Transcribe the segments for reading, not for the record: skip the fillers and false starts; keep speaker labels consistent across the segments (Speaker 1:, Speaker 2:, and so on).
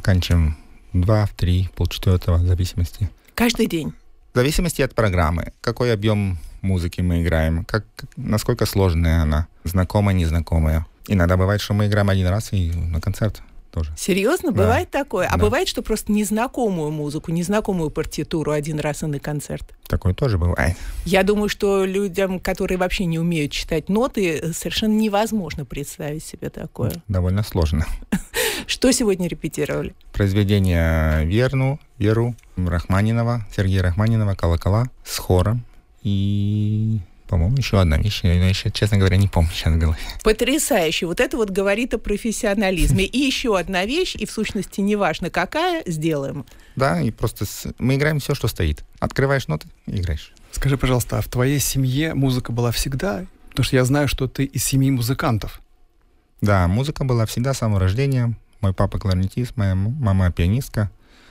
Speaker 1: заканчиваем в 2, в 3, полчетвертого, в зависимости.
Speaker 2: Каждый день?
Speaker 1: В зависимости от программы. Какой объем музыки мы играем, насколько сложная она, знакомая, незнакомая. Иногда бывает, что мы играем один раз и на концерт тоже.
Speaker 2: Серьезно?
Speaker 1: Да.
Speaker 2: Бывает такое? А
Speaker 1: да.
Speaker 2: Бывает, что просто незнакомую музыку, незнакомую партитуру один раз и на концерт?
Speaker 1: Такое тоже бывает.
Speaker 2: Я думаю, что людям, которые вообще не умеют читать ноты, совершенно невозможно представить себе такое.
Speaker 1: Довольно сложно.
Speaker 2: Что сегодня репетировали?
Speaker 1: Произведение Веру Рахманинова, Сергея Рахманинова «Колокола» с хором. И, по-моему, еще одна вещь. Я еще, честно говоря, не помню сейчас в голове.
Speaker 2: Потрясающе. Вот это вот говорит о профессионализме. И еще одна вещь, и в сущности неважно какая, сделаем.
Speaker 1: Да, и просто мы играем все, что стоит. Открываешь ноты и играешь.
Speaker 3: Скажи, пожалуйста, а в твоей семье музыка была всегда? Потому что я знаю, что ты из семьи музыкантов.
Speaker 1: Да, музыка была всегда с самого рождения. Мой папа кларнетист, моя мама пианистка.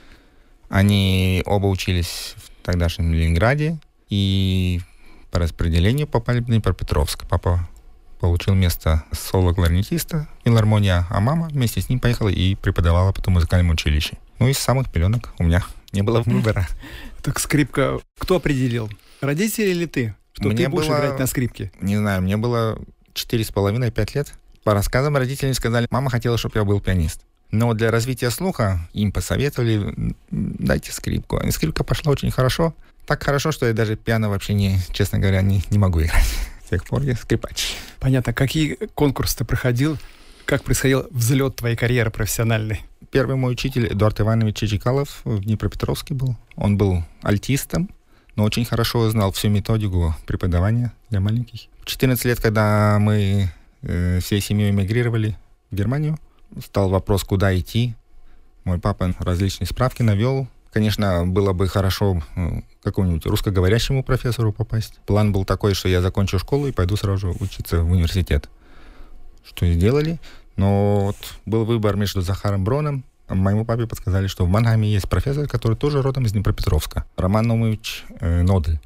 Speaker 1: Они оба учились в тогдашнем Ленинграде. И по распределению попали в Днепропетровск. Папа получил место соло-кларнетиста в филармонии, а мама вместе с ним поехала и преподавала потом в музыкальном училище. Ну, из самых пеленок у меня не было выбора.
Speaker 3: Так скрипка кто определил? Родители или ты? Что
Speaker 1: Мне
Speaker 3: ты будешь
Speaker 1: было,
Speaker 3: играть на скрипке?
Speaker 1: Не знаю, мне было 4,5-5 лет. По рассказам родителей сказали, мама хотела, чтобы я был пианист. Но для развития слуха им посоветовали, дайте скрипку. И скрипка пошла очень хорошо. Так хорошо, что я даже пиано вообще, честно говоря, не могу играть. С тех пор я скрипач.
Speaker 3: Понятно. Какие конкурсы ты проходил? Как происходил взлет твоей карьеры профессиональной?
Speaker 1: Первый мой учитель Эдуард Иванович Чичикалов в Днепропетровске был. Он был альтистом, но очень хорошо знал всю методику преподавания для маленьких. В 14 лет, когда мы всей семьей эмигрировали в Германию, стал вопрос, куда идти. Мой папа различные справки навел. Конечно, было бы хорошо какому-нибудь русскоговорящему профессору попасть. План был такой, что я закончу школу и пойду сразу же учиться в университет. Что и сделали. Но вот был выбор между Захаром Броном. Моему папе подсказали, что в Мангейме есть профессор, который тоже родом из Днепропетровска. Роман Наумович Нодль.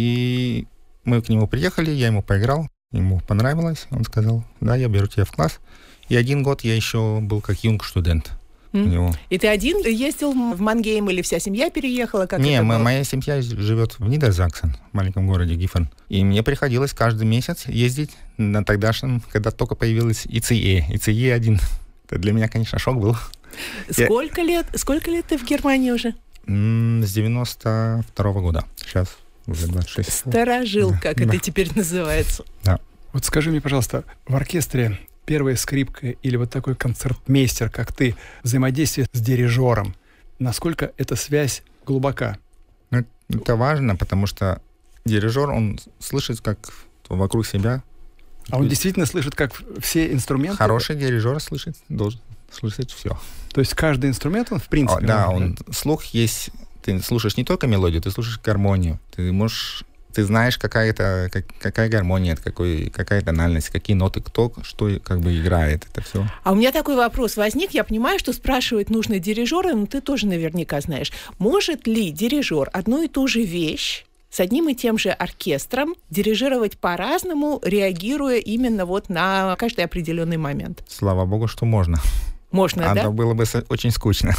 Speaker 1: И мы к нему приехали, я ему поиграл. Ему понравилось. Он сказал, да, я беру тебя в класс. И 1 год я еще был как юнг-студент.
Speaker 2: И ты один ездил в Мангейм или вся семья переехала?
Speaker 1: Моя семья живет в Нидерсаксен, в маленьком городе Гифен. И мне приходилось каждый месяц ездить на тогдашнем, когда только появилась ИЦЕ-1. Это для меня, конечно, шок был.
Speaker 2: Сколько лет ты в Германии уже?
Speaker 1: С 92 года. Сейчас уже 26.
Speaker 2: Старожил, как это теперь называется.
Speaker 1: Да.
Speaker 3: Вот скажи мне, пожалуйста, в оркестре первая скрипка или вот такой концертмейстер, как ты, взаимодействие с дирижером, насколько эта связь глубока?
Speaker 1: Это важно, потому что дирижер, он слышит, как вокруг себя.
Speaker 3: А он действительно слышит, как все инструменты?
Speaker 1: Хороший дирижер должен слышать все.
Speaker 3: То есть каждый инструмент, он в принципе...
Speaker 1: Слух есть. Ты слушаешь не только мелодию, ты слушаешь гармонию. Ты знаешь, какая гармония, какая тональность, какие ноты, кто что как бы играет, это все.
Speaker 2: А у меня такой вопрос возник. Я понимаю, что спрашивать нужно дирижера, но ты тоже наверняка знаешь. Может ли дирижер одну и ту же вещь с одним и тем же оркестром дирижировать по-разному, реагируя именно вот на каждый определенный момент?
Speaker 1: Слава богу, что можно.
Speaker 2: Можно, да?
Speaker 1: Это было бы очень скучно.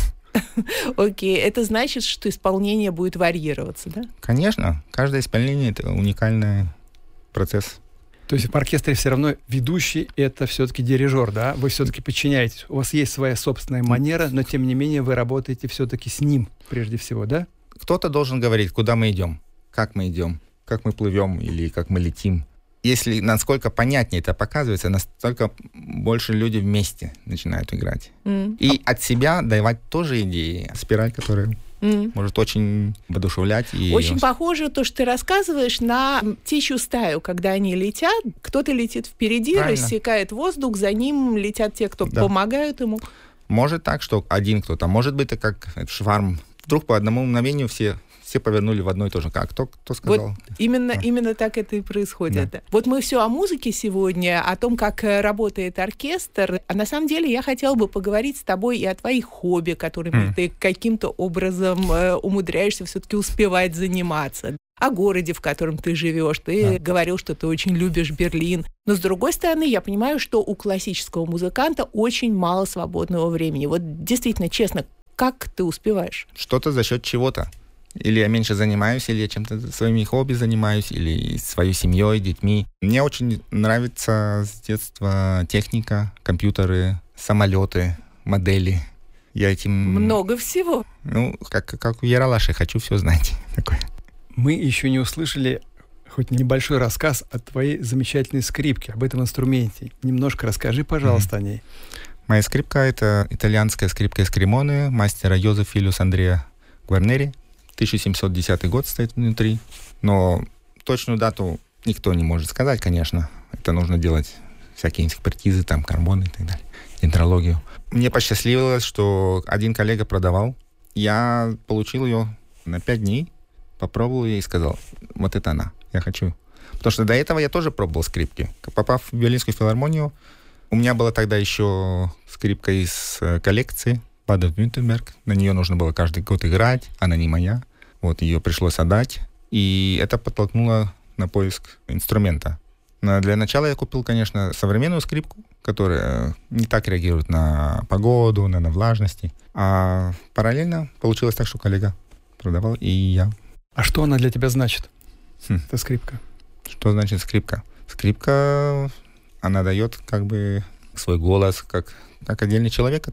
Speaker 2: Окей, это значит, что исполнение будет варьироваться, да?
Speaker 1: Конечно, каждое исполнение — это уникальный процесс.
Speaker 3: То есть в оркестре все равно ведущий — это все-таки дирижер, да? Вы все-таки подчиняетесь. У вас есть своя собственная манера, но тем не менее вы работаете все-таки с ним прежде всего, да?
Speaker 1: Кто-то должен говорить, куда мы идем, как мы плывем или как мы летим. Если насколько понятнее это показывается, настолько больше люди вместе начинают играть. И от себя давать тоже идеи. Спираль, которая может очень воодушевлять.
Speaker 2: Очень похоже то, что ты рассказываешь, на птичью стаю, когда они летят. Кто-то летит впереди, рассекает воздух, за ним летят те, кто помогают ему.
Speaker 1: Может так, что один кто-то. Может быть, это как шварм. Вдруг по одному мгновению все повернули в одно и то же. Кто сказал?
Speaker 2: Вот именно так это и происходит. Да. Вот мы все о музыке сегодня, о том, как работает оркестр. А на самом деле я хотела бы поговорить с тобой и о твоих хобби, которыми ты каким-то образом умудряешься все-таки успевать заниматься. О городе, в котором ты живешь. Ты говорил, что ты очень любишь Берлин. Но, с другой стороны, я понимаю, что у классического музыканта очень мало свободного времени. Вот действительно, честно, Как ты успеваешь?
Speaker 1: Что-то за счет чего-то. Или я меньше занимаюсь, или я чем-то своими хобби занимаюсь, или своей семьей, детьми. Мне очень нравится с детства техника, компьютеры, самолеты, модели. Я этим...
Speaker 2: Много всего.
Speaker 1: Ну, как у Яралаши, хочу все знать. Такое.
Speaker 3: Мы еще не услышали хоть небольшой рассказ о твоей замечательной скрипке, об этом инструменте. Немножко расскажи, пожалуйста, о ней.
Speaker 1: Моя скрипка — это итальянская скрипка из Кремоны мастера Йозеф Ильюс Андреа Гварнери. 1710 год стоит внутри. Но точную дату никто не может сказать, конечно. Это нужно делать всякие экспертизы, там, карбоны и так далее, дендрологию. Мне посчастливилось, что один коллега продавал. Я получил ее на 5 дней, попробовал ее и сказал, вот это она, я хочу. Потому что до этого я тоже пробовал скрипки. Попав в Берлинскую филармонию, у меня была тогда еще скрипка из коллекции Баден-Вюртемберг. На нее нужно было каждый год играть, она не моя. Вот, ее пришлось отдать. И это подтолкнуло на поиск инструмента. Но для начала я купил, конечно, современную скрипку, которая не так реагирует на погоду, на влажности. А параллельно получилось так, что коллега продавал, и я.
Speaker 3: А что она для тебя значит, эта скрипка?
Speaker 1: Что значит скрипка? Скрипка, она дает как бы свой голос, как отдельный человек,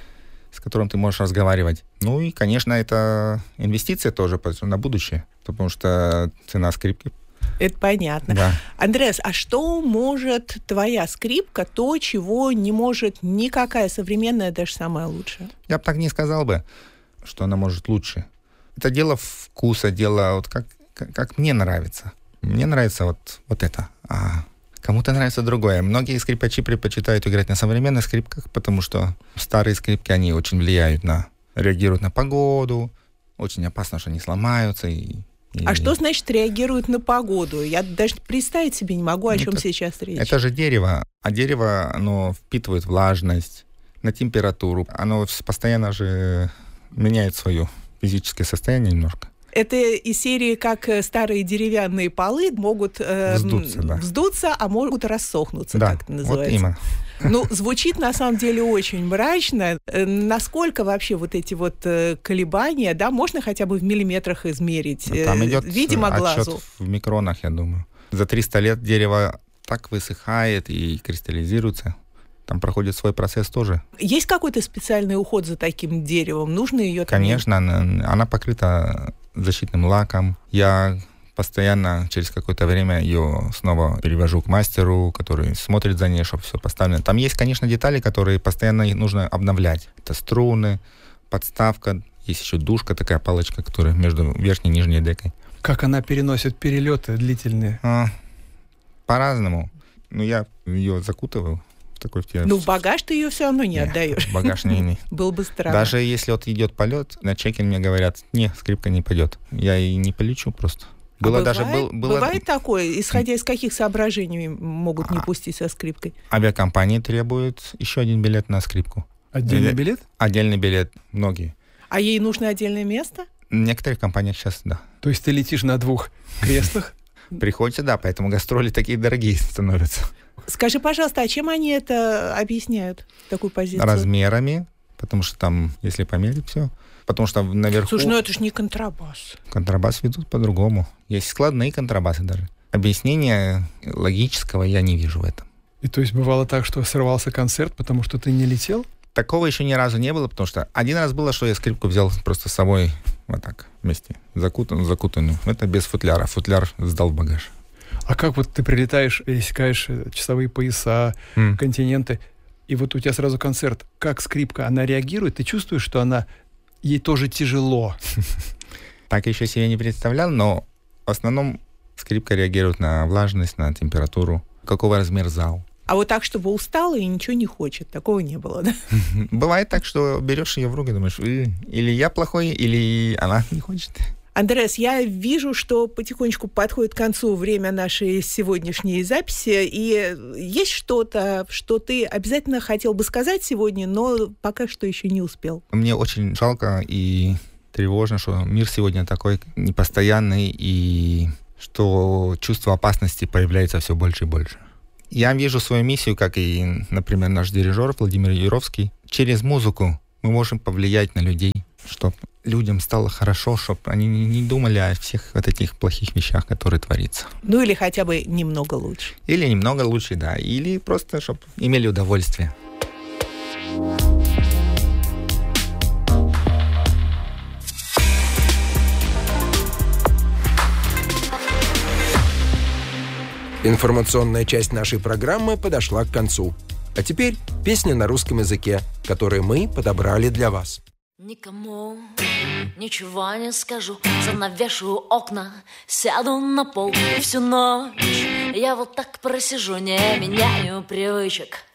Speaker 1: с которым ты можешь разговаривать. Ну и, конечно, это инвестиция тоже на будущее, потому что цена скрипки.
Speaker 2: Это понятно.
Speaker 1: Да.
Speaker 2: Андреас, а что может твоя скрипка, то, чего не может никакая современная, даже самая лучшая?
Speaker 1: Я бы так не сказал бы, что она может лучше. Это дело вкуса, дело вот как мне нравится. Мне нравится вот это, а кому-то нравится другое. Многие скрипачи предпочитают играть на современных скрипках, потому что старые скрипки, они очень реагируют на погоду, очень опасно, что они сломаются.
Speaker 2: А что значит реагируют на погоду? Я даже представить себе не могу, о чем сейчас речь.
Speaker 1: Это же дерево. А дерево, оно впитывает влажность, на температуру. Оно постоянно же меняет свое физическое состояние немножко.
Speaker 2: Это из серии, как старые деревянные полы могут вздуться, а могут рассохнуться,
Speaker 1: да,
Speaker 2: как это называется.
Speaker 1: Вот именно.
Speaker 2: Ну, звучит на самом деле очень мрачно. Насколько вообще вот эти вот колебания, да, можно хотя бы в миллиметрах измерить?
Speaker 1: Там идет
Speaker 2: видимо глазу.
Speaker 1: Отсчет в микронах, я думаю. За 300 лет дерево так высыхает и кристаллизируется. Там проходит свой процесс тоже.
Speaker 2: Есть какой-то специальный уход за таким деревом? Нужно ее...
Speaker 1: Конечно, она покрыта защитным лаком. Я постоянно через какое-то время ее снова перевожу к мастеру, который смотрит за ней, чтобы все поставлено. Там есть, конечно, детали, которые постоянно нужно обновлять. Это струны, подставка, есть еще дужка, такая палочка, которая между верхней и нижней декой.
Speaker 3: Как она переносит перелеты длительные?
Speaker 1: По-разному. Я ее закутываю.
Speaker 2: Ну, в багаж ты ее все равно не отдаешь.
Speaker 1: В багаж не.
Speaker 2: Было бы странно.
Speaker 1: Даже если вот идет полет, на чекин мне говорят, скрипка не пойдет. Я и не полечу просто.
Speaker 2: Бывает такое, исходя из каких соображений могут не пустить со скрипкой?
Speaker 1: Авиакомпании требуют еще один билет на скрипку.
Speaker 3: Отдельный билет?
Speaker 1: Отдельный билет, многие.
Speaker 2: А ей нужно отдельное место?
Speaker 1: В некоторых компаниях сейчас, да.
Speaker 3: То есть ты летишь на 2 креслах?
Speaker 1: Приходится, да, поэтому гастроли такие дорогие становятся.
Speaker 2: Скажи, пожалуйста, а чем они это объясняют, такую позицию?
Speaker 1: Размерами, потому что там, если померить все, потому что наверху...
Speaker 2: Слушай, это же не контрабас.
Speaker 1: Контрабас ведут по-другому. Есть складные контрабасы даже. Объяснения логического я не вижу в этом.
Speaker 3: И то есть бывало так, что сорвался концерт, потому что ты не летел?
Speaker 1: Такого еще ни разу не было, потому что один раз было, что я скрипку взял просто с собой вот так вместе, закутанную. Это без футляра. Футляр сдал в багаж.
Speaker 3: А как вот ты прилетаешь, пересекаешь часовые пояса, континенты, и вот у тебя сразу концерт. Как скрипка, она реагирует? Ты чувствуешь, что ей тоже тяжело?
Speaker 1: Так еще себе не представлял, но в основном скрипка реагирует на влажность, на температуру. Какого размера зал.
Speaker 2: А вот так, чтобы устала и ничего не хочет, такого не было, да?
Speaker 1: Бывает так, что берешь ее в руки, думаешь, или я плохой, или она не хочет.
Speaker 2: Андреас, я вижу, что потихонечку подходит к концу время нашей сегодняшней записи, и есть что-то, что ты обязательно хотел бы сказать сегодня, но пока что еще не успел.
Speaker 1: Мне очень жалко и тревожно, что мир сегодня такой непостоянный, и что чувство опасности появляется все больше и больше. Я вижу свою миссию, как и, например, наш дирижер Владимир Юровский. Через музыку мы можем повлиять на людей, людям стало хорошо, чтобы они не думали о всех вот этих плохих вещах, которые творятся.
Speaker 2: Ну или хотя бы немного лучше.
Speaker 1: Или немного лучше, да. Или просто, чтобы имели удовольствие.
Speaker 4: Информационная часть нашей программы подошла к концу. А теперь песни на русском языке, которые мы подобрали для вас.
Speaker 5: Никому ничего не скажу, занавешу окна, сяду на пол и всю ночь я вот так просижу, не меняю привычек.